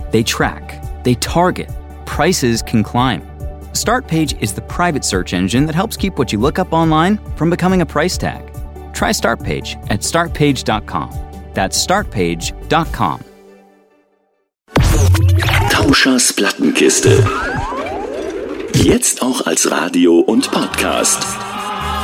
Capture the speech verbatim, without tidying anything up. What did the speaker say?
They track, they target, prices can climb. Startpage is the private search engine that helps keep what you look up online from becoming a price tag. Try Startpage at startpage dot com. That's startpage dot com. Tauschers Plattenkiste. Jetzt auch als Radio und Podcast.